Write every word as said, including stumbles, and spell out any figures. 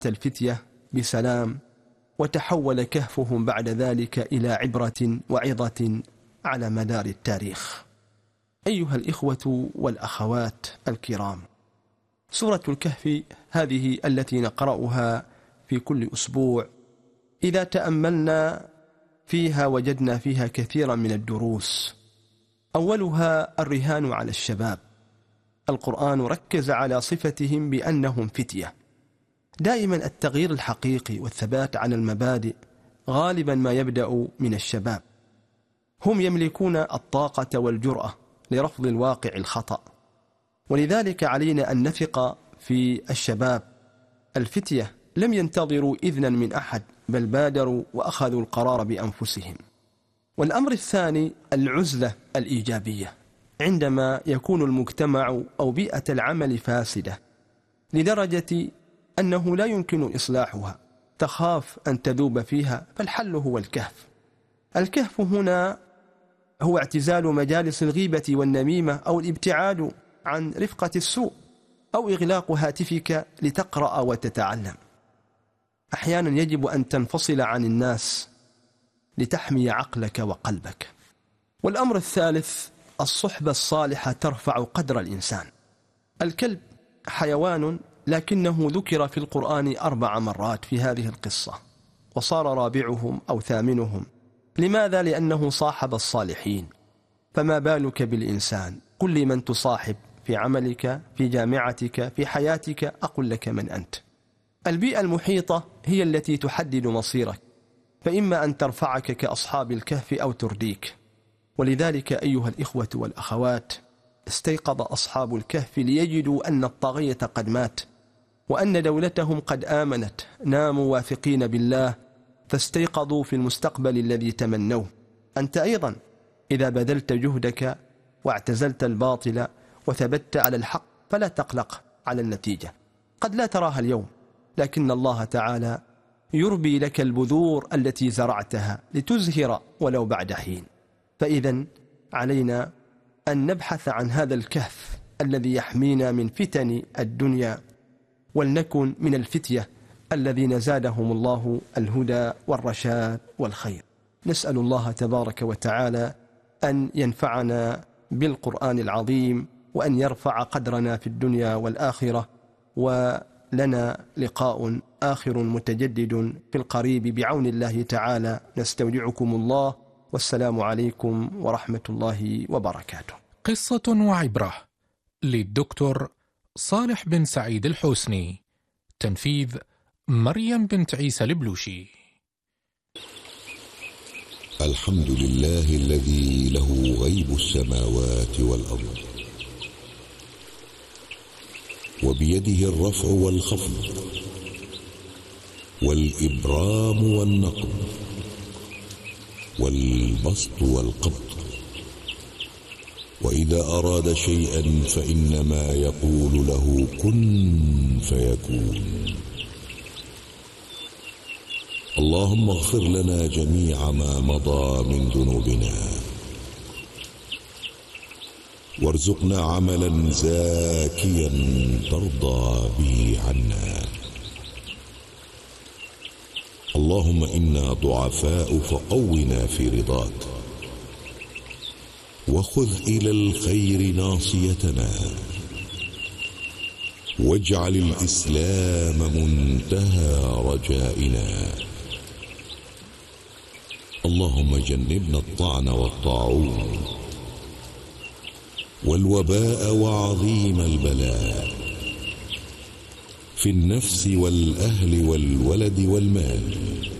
الفتية بسلام، وتحول كهفهم بعد ذلك إلى عبرة وعظة على مدار التاريخ. أيها الإخوة والأخوات الكرام، سورة الكهف هذه التي نقرأها في كل أسبوع، إذا تأملنا فيها وجدنا فيها كثيرا من الدروس. أولها الرهان على الشباب. القرآن ركز على صفتهم بأنهم فتية. دائما التغيير الحقيقي والثبات على المبادئ غالبا ما يبدأ من الشباب. هم يملكون الطاقة والجرأة لرفض الواقع الخطأ، ولذلك علينا أن نثق في الشباب. الفتية لم ينتظروا إذنا من أحد، بل بادروا وأخذوا القرار بأنفسهم. والأمر الثاني العزلة الإيجابية. عندما يكون المجتمع أو بيئة العمل فاسدة لدرجة أنه لا يمكن إصلاحها، تخاف أن تذوب فيها، فالحل هو الكهف. الكهف هنا هو اعتزال مجالس الغيبة والنميمة، أو الابتعاد عن رفقة السوء، أو إغلاق هاتفك لتقرأ وتتعلم. أحيانا يجب أن تنفصل عن الناس لتحمي عقلك وقلبك. والأمر الثالث الصحبة الصالحة ترفع قدر الإنسان. الكلب حيوان، لكنه ذكر في القرآن أربع مرات في هذه القصة، وصار رابعهم أو ثامنهم. لماذا؟ لأنه صاحب الصالحين. فما بالك بالإنسان؟ قل لي من تصاحب في عملك، في جامعتك، في حياتك، أقول لك من أنت. البيئة المحيطة هي التي تحدد مصيرك، فإما أن ترفعك كأصحاب الكهف أو ترديك. ولذلك أيها الإخوة والأخوات، استيقظ أصحاب الكهف ليجدوا أن الطاغية قد مات، وأن دولتهم قد آمنت. ناموا واثقين بالله، فاستيقظوا في المستقبل الذي تمنوه. أنت أيضا إذا بذلت جهدك واعتزلت الباطل وثبت على الحق، فلا تقلق على النتيجة. قد لا تراها اليوم، لكن الله تعالى يربي لك البذور التي زرعتها لتزهر ولو بعد حين. فإذا علينا أن نبحث عن هذا الكهف الذي يحمينا من فتن الدنيا، ولنكن من الفتية الذين زادهم الله الهدى والرشاد والخير. نسأل الله تبارك وتعالى أن ينفعنا بالقرآن العظيم، وأن يرفع قدرنا في الدنيا والآخرة. ولنا لقاء آخر متجدد في القريب بعون الله تعالى. نستودعكم الله، والسلام عليكم ورحمة الله وبركاته. قصة وعبرة للدكتور صالح بن سعيد الحسني، تنفيذ مريم بنت عيسى البلوشي. الحمد لله الذي له غيب السماوات والأرض، وبيده الرفع والخفض والإبرام والنقض والبسط والقبض. وإذا أراد شيئا فإنما يقول له كن فيكون. اللهم اغفر لنا جميع ما مضى من ذنوبنا، وارزقنا عملا زاكيا ترضى به عنا. اللهم إنا ضعفاء فقونا في رضاك، وخذ إلى الخير ناصيتنا، واجعل الإسلام منتهى رجائنا. اللهم جنبنا الطعن والطاعون والوباء وعظيم البلاء في النفس والأهل والولد والمال.